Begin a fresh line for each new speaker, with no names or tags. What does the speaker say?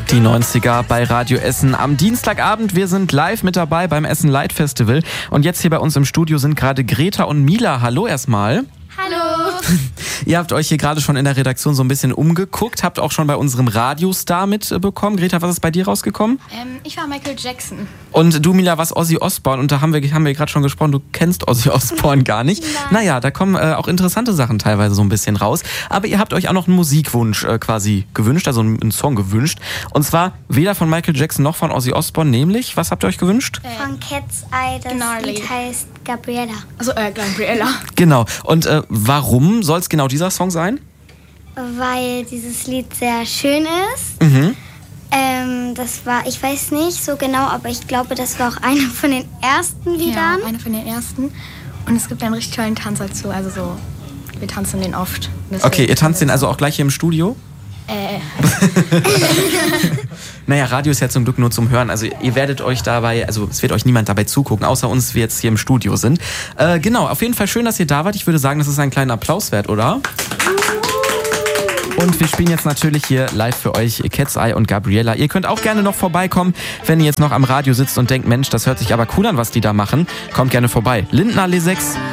Die 90er bei Radio Essen am Dienstagabend. Wir sind live mit dabei beim Essen Light Festival. Und jetzt hier bei uns im Studio sind gerade Greta und Mila. Hallo erstmal.
Hallo.
Ihr habt euch hier gerade schon in der Redaktion so ein bisschen umgeguckt, habt auch schon bei unserem Radiostar mitbekommen. Greta, was ist bei dir rausgekommen?
Ich war Michael Jackson.
Und du, Mila, was Ozzy Osbourne. Und da haben wir gerade schon gesprochen, du kennst Ozzy Osbourne gar nicht. Naja, da kommen auch interessante Sachen teilweise so ein bisschen raus. Aber ihr habt euch auch noch einen Musikwunsch quasi gewünscht, also einen Song gewünscht. Und zwar weder von Michael Jackson noch von Ozzy Osbourne, nämlich, was habt ihr euch gewünscht?
Von Cat's Eye, das Lied heißt Gabriella.
Also Gabriella.
Genau. Und warum soll es genau dieser Song sein?
Weil dieses Lied sehr schön ist. Das war, ich weiß nicht so genau, aber ich glaube, das war auch einer von den ersten Liedern.
Ja, einer von den ersten. Und es gibt einen richtig tollen Tanz dazu. Also so, wir tanzen den oft.
Okay, ihr tanzt den also auch gleich hier im Studio? Naja, Radio ist ja zum Glück nur zum Hören. Also ihr werdet euch dabei, also es wird euch niemand dabei zugucken, außer uns, wir jetzt hier im Studio sind. Genau, auf jeden Fall schön, dass ihr da wart. Ich würde sagen, das ist einen kleinen Applaus wert, oder? Und wir spielen jetzt natürlich hier live für euch Cat's Eye und Gabriella. Ihr könnt auch gerne noch vorbeikommen, wenn ihr jetzt noch am Radio sitzt und denkt, Mensch, das hört sich aber cool an, was die da machen. Kommt gerne vorbei. Lindenallee 6.